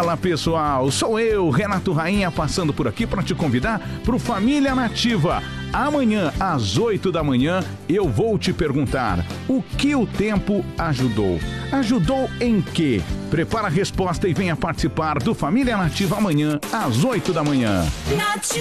Fala pessoal, sou eu, Renato Rainha, passando por aqui para te convidar para o Família Nativa. Amanhã, às 8 da manhã, eu vou te perguntar: o que o tempo ajudou? Ajudou em quê? Prepara a resposta e venha participar do Família Nativa amanhã, às 8 da manhã.